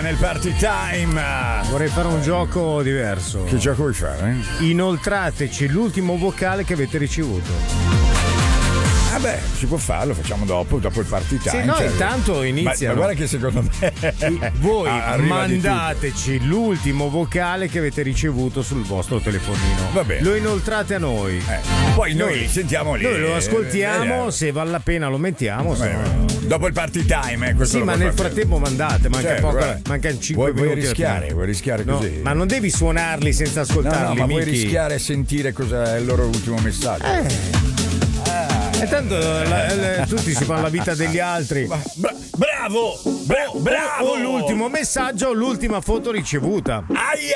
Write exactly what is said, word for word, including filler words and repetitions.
nel party time. Vorrei fare un gioco diverso. Che gioco vuoi fare? Inoltrateci l'ultimo vocale che avete ricevuto. Vabbè, si può farlo, facciamo dopo, dopo il party time. Sì, no, cioè, intanto inizia. Ma, ma guarda che secondo me voi arriva di mandateci l'ultimo vocale che avete ricevuto sul vostro telefonino. Va bene. Lo inoltrate a noi. Eh, poi noi, noi sentiamo lì. Noi lo ascoltiamo, eh, se vale la pena lo mettiamo. Vabbè, no. Dopo il party time, eh, questo sì, ma nel frattempo mandate, manca certo, poco, guarda. mancano cinque vuoi, minuti. Vuoi rischiare, vuoi rischiare no, così? ma non devi suonarli senza ascoltarli. No, no, ma Miki. vuoi rischiare a sentire cosa è il loro ultimo messaggio? Eh. E tanto la, la, tutti si fanno la vita degli altri. Bra- bravo! Bra- bravo! O l'ultimo messaggio o l'ultima foto ricevuta. Ai